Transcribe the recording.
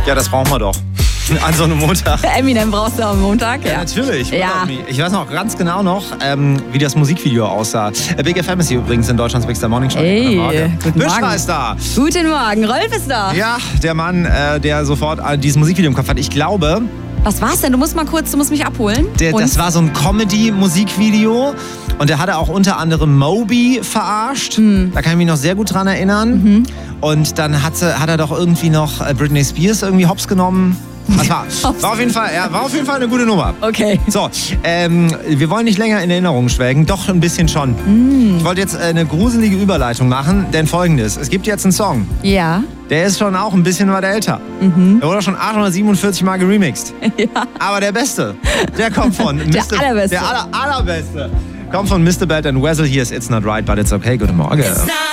Ja, das brauchen wir doch. An so einem Montag. Eminem brauchst du am Montag, ja. Natürlich. Ja. Ich weiß noch ganz genau noch, wie das Musikvideo aussah. Big FM ist hier übrigens in Deutschlands Big Star Morning Show. Hey, guten Büschner Morgen. ist da. Guten Morgen, Rolf ist da. Ja, der Mann, der sofort dieses Musikvideo im Kopf hat. Ich glaube, Was war's denn? Du musst mich abholen. das war so ein Comedy-Musikvideo. Und der hatte auch unter anderem Moby verarscht. Da kann ich mich noch sehr gut dran erinnern. Und dann hat er doch irgendwie noch Britney Spears irgendwie hops genommen. Das war auf jeden Fall eine gute Nummer. Okay. So, wir wollen nicht länger in Erinnerung schwelgen, doch ein bisschen schon. Ich wollte jetzt eine gruselige Überleitung machen, denn Folgendes: Es gibt jetzt einen Song, Ja. der ist schon auch ein bisschen was älter. Der wurde schon 847 Mal geremixed. Ja. Aber der Beste, der kommt von Allerbeste. Der allerbeste kommt von Mr. Bad and Weasel. Hier ist It's Not Right, but It's Okay. Guten Morgen.